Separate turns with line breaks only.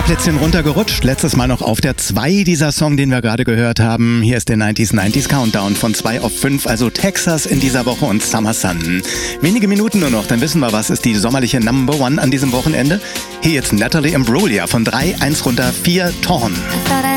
Plätzchen runtergerutscht. Letztes Mal noch auf der 2 dieser Song, den wir gerade gehört haben. Hier ist der 90s Countdown von 2 auf 5, also Texas in dieser Woche und Summer Sun. Wenige Minuten nur noch, dann wissen wir, was ist die sommerliche Number One an diesem Wochenende. Hier jetzt Natalie Imbruglia von 3, 1 runter, 4 Torn.